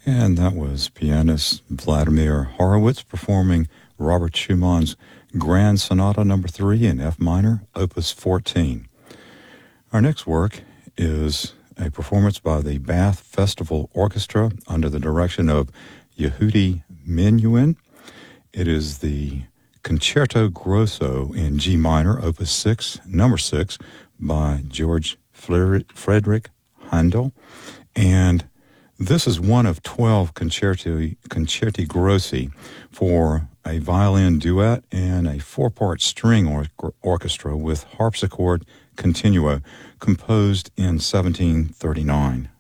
And that was pianist Vladimir Horowitz performing Robert Schumann's Grand Sonata No. 3 in F minor, Opus 14. Our next work is a performance by the Bath Festival Orchestra under the direction of Yehudi Menuhin. It is the Concerto Grosso in G minor, Opus 6, No. 6, by George Frederick Handel. And this is one of 12 concerti grossi for a violin duet and a four-part string orchestra with harpsichord continuo, composed in 1739.